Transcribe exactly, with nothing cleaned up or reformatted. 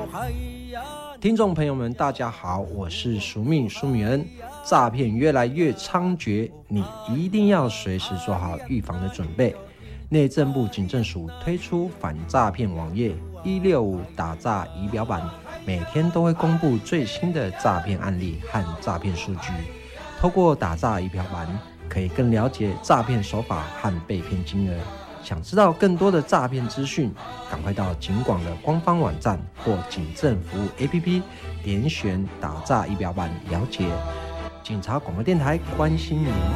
听众朋友们，大家好，我是苏密苏米恩。诈骗越来越猖獗，你一定要随时做好预防的准备。内政部警政署推出反诈骗网页一六五打诈仪表板，每天都会公布最新的诈骗案例和诈骗数据。透过打诈仪表板，可以更了解诈骗手法和被骗金额。想知道更多的诈骗资讯，赶快到警广的官方网站或警政服务 A P P 点选打诈仪表板了解。警察广播电台关心您。